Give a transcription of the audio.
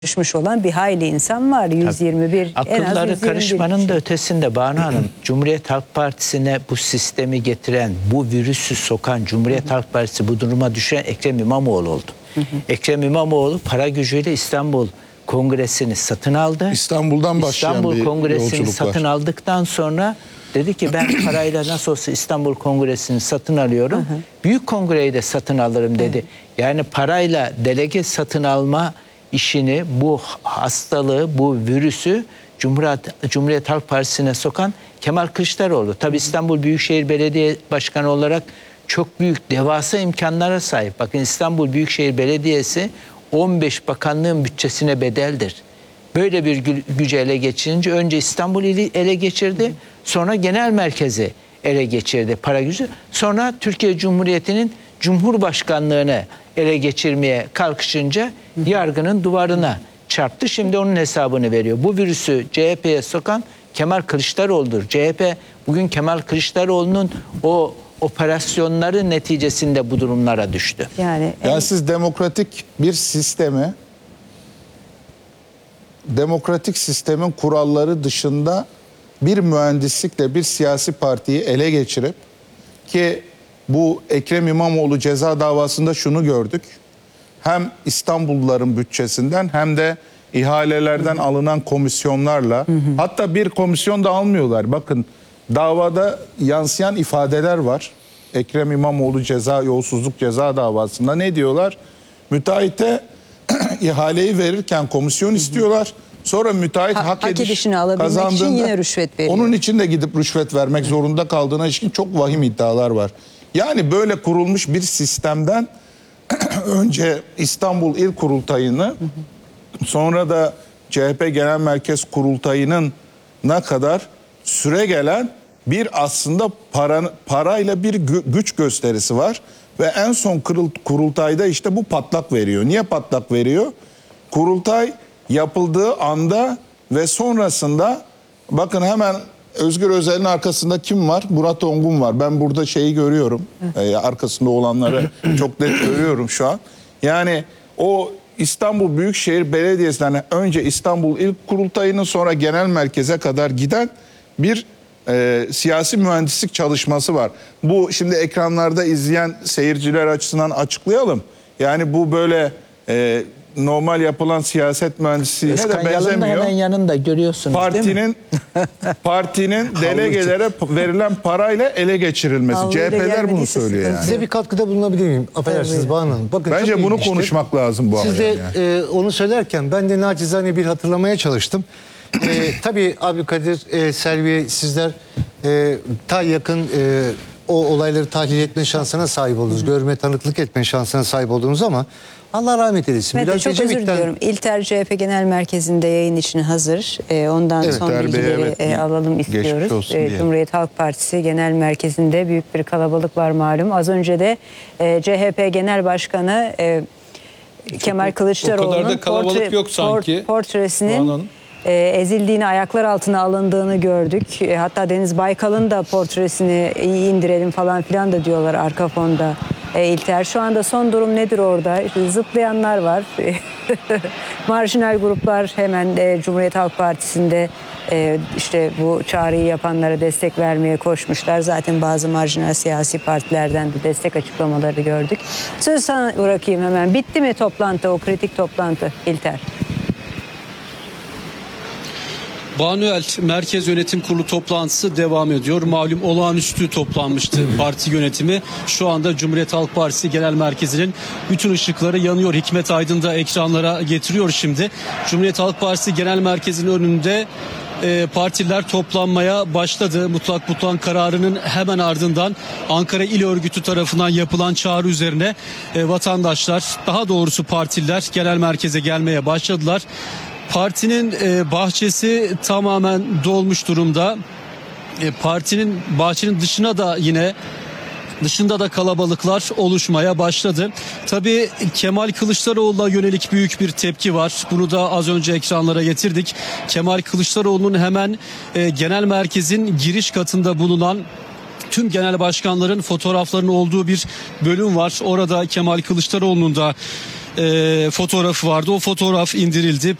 düşmüş olan bir hayli insan var. 121 en az akılları 121 karışmanın kişi. da ötesinde Banu Hanım, Cumhuriyet Halk Partisi'ne bu sistemi getiren, bu virüsü sokan, Cumhuriyet Halk Partisi bu duruma düşen Ekrem İmamoğlu oldu. Ekrem İmamoğlu para gücüyle İstanbul Kongresi'ni satın aldı. İstanbul'dan başlayan İstanbul bir Kongresi'ni yolculuk satın var. aldıktan sonra dedi ki ben parayla nasıl olsa İstanbul Kongresi'ni satın alıyorum. Büyük Kongre'yi de satın alırım dedi. Yani parayla delege satın alma işini, bu hastalığı, bu virüsü Cumhuriyet Halk Partisi'ne sokan Kemal Kılıçdaroğlu. Tabii İstanbul Büyükşehir Belediye Başkanı olarak çok büyük, devasa imkanlara sahip. Bakın İstanbul Büyükşehir Belediyesi 15 bakanlığın bütçesine bedeldir. Böyle bir gücü ele geçirince önce İstanbul ili ele geçirdi, sonra genel merkezi ele geçirdi para gücü. Sonra Türkiye Cumhuriyeti'nin Cumhurbaşkanlığını ele geçirmeye kalkışınca yargının duvarına çarptı. Şimdi onun hesabını veriyor. Bu virüsü CHP'ye sokan Kemal Kılıçdaroğlu'dur. CHP bugün Kemal Kılıçdaroğlu'nun o operasyonları neticesinde bu durumlara düştü. Yani Siz demokratik sistemin kuralları dışında bir mühendislikle bir siyasi partiyi ele geçirip, ki bu Ekrem İmamoğlu ceza davasında şunu gördük. Hem İstanbulluların bütçesinden hem de ihalelerden alınan komisyonlarla, hatta bir komisyon da almıyorlar. Bakın, davada yansıyan ifadeler var. Ekrem İmamoğlu yolsuzluk ceza davasında ne diyorlar? Müteahhite ihaleyi verirken komisyon istiyorlar. Sonra müteahhit hak edişini alabilmek için yine rüşvet veriyor. Onun için de gidip rüşvet vermek zorunda kaldığına ilişkin çok vahim iddialar var. Yani böyle kurulmuş bir sistemden önce İstanbul İl Kurultayı'nı, sonra da CHP Genel Merkez Kurultayı'nın ne kadar süre gelen bir aslında parayla bir güç gösterisi var. Ve en son kurultayda işte bu patlak veriyor. Niye patlak veriyor? Kurultay yapıldığı anda ve sonrasında, bakın hemen Özgür Özel'in arkasında kim var? Murat Ongun var. Ben burada şeyi görüyorum. Arkasında olanları çok net görüyorum şu an. Yani o İstanbul Büyükşehir Belediyesi'nden önce İstanbul İl Kurultayı'nın, sonra genel merkeze kadar giden bir siyasi mühendislik çalışması var. Bu şimdi ekranlarda izleyen seyirciler açısından açıklayalım. Yani bu böyle normal yapılan siyaset mühendisliğine de benzemiyor. Hemen yanında görüyorsunuz, partinin delegelere verilen parayla ele geçirilmesi. CHP'ler bunu söylüyor yani. Size bir katkıda bulunabilir miyim? Affedersiniz Banu Hanım. Bakın, bence bunu konuşmak lazım bu arada. Siz de onu söylerken ben de nacizane bir hatırlamaya çalıştım. Tabii Abdülkadir, Selvi, sizler ta yakın o olayları tahlil etme şansına sahip oldunuz. Görme, tanıklık etme şansına sahip oldunuz ama Allah rahmet eylesin. Mete, çok özür diliyorum. İlter CHP Genel Merkezi'nde yayın için hazır. Ondan son bilgileri alalım istiyoruz. Cumhuriyet Halk Partisi Genel Merkezi'nde büyük bir kalabalık var malum. Az önce de CHP Genel Başkanı Kemal Kılıçdaroğlu'nun portresinin ezildiğini, ayaklar altına alındığını gördük. Hatta Deniz Baykal'ın da portresini indirelim falan filan da diyorlar arka fonda. İlter, şu anda son durum nedir orada? Zıplayanlar var. Marjinal gruplar hemen Cumhuriyet Halk Partisi'nde işte bu çağrıyı yapanlara destek vermeye koşmuşlar. Zaten bazı marjinal siyasi partilerden de destek açıklamaları gördük. Söz sana bırakayım hemen. Bitti mi toplantı, o kritik toplantı İlter? Banuel Merkez Yönetim Kurulu toplantısı devam ediyor. Malum olağanüstü toplanmıştı parti yönetimi. Şu anda Cumhuriyet Halk Partisi Genel Merkezi'nin bütün ışıkları yanıyor. Hikmet Aydın da ekranlara getiriyor şimdi. Cumhuriyet Halk Partisi Genel Merkezi'nin önünde partiler toplanmaya başladı. Mutlak butlan kararının hemen ardından Ankara İl Örgütü tarafından yapılan çağrı üzerine vatandaşlar, daha doğrusu partiler genel merkeze gelmeye başladılar. Partinin bahçesi tamamen dolmuş durumda. Partinin bahçenin dışında da kalabalıklar oluşmaya başladı. Tabii Kemal Kılıçdaroğlu'na yönelik büyük bir tepki var. Bunu da az önce ekranlara getirdik. Kemal Kılıçdaroğlu'nun hemen genel merkezin giriş katında bulunan tüm genel başkanların fotoğraflarının olduğu bir bölüm var. Orada Kemal Kılıçdaroğlu'nun da fotoğrafı vardı. O fotoğraf indirildi.